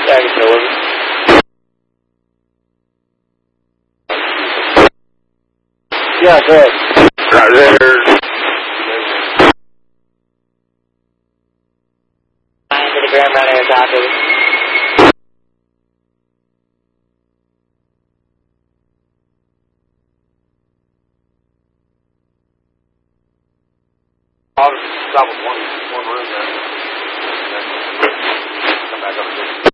Baggage delivery. Yeah, go ahead. Right there. To the Grand Mountain Air copy. I'll just stop with one room there. Come back up.